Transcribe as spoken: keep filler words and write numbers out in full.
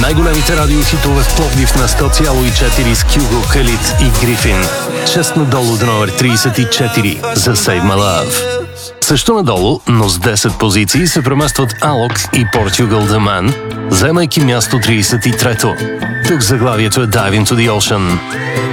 Най-големите радиохитове в Пловдив на сто цяло и четири с Кюго, Халид и Грифин. Шест надолу до номер трийсет и четири за Save My Love. Също надолу, но с десет позиции се преместват Алок и Portugal The Man, заемайки място трийсет и трето. Тук заглавието е Dive Into The Ocean.